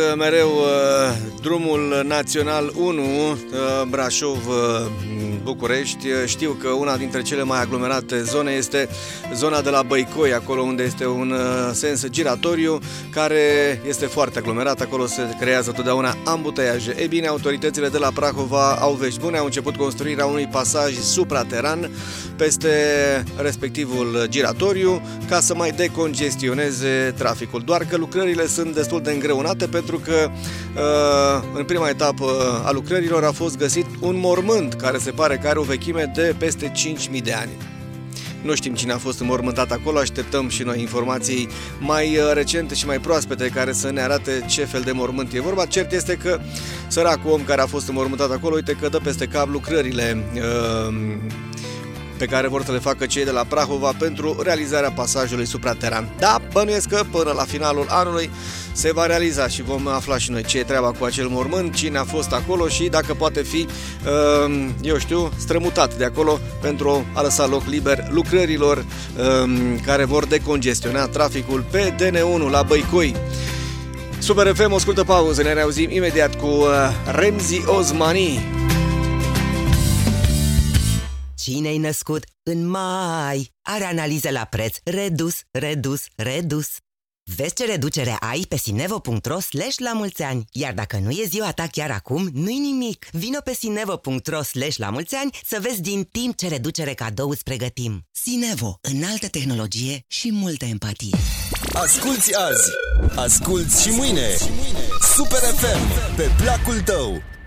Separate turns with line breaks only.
Mereu drumul național 1 Brașov-București. Știu că una dintre cele mai aglomerate zone este zona de la Băicoi, acolo unde este un sens giratoriu care este foarte aglomerat. Acolo se creează totdeauna ambuteiaje. Ei bine, autoritățile de la Prahova au vești bune, au început construirea unui pasaj suprateran peste respectivul giratoriu ca să mai decongestioneze traficul. Doar că lucrările sunt destul de îngreunate pentru că în prima etapă a lucrărilor a fost găsit un mormânt care se pare că are o vechime de peste 5.000 de ani. Nu știm cine a fost înmormântat acolo, așteptăm și noi informații mai recente și mai proaspete care să ne arate ce fel de mormânt e vorba. Cert este că săracul om care a fost înmormântat acolo, uite că dă peste cap lucrările pe care vor să le facă cei de la Prahova pentru realizarea pasajului suprateran. Da, bănuiesc că până la finalul anului se va realiza și vom afla și noi ce e treaba cu acel mormânt, cine a fost acolo și dacă poate fi, strămutat de acolo pentru a lăsa loc liber lucrărilor care vor decongestiona traficul pe DN1 la Băicoi. Super FM, o scurtă pauză, ne reauzim imediat cu Remzi Osmani.
Cine-i născut în mai are analize la preț redus. Vezi ce reducere ai pe sinevo.ro/lamulțeani. Iar dacă nu e ziua ta chiar acum, nu-i nimic. Vino pe sinevo.ro/lamulțeani să vezi din timp ce reducere cadou îți pregătim. Sinevo, înaltă tehnologie și multă empatie.
Asculți azi, asculți și mâine. Super FM, pe placul tău.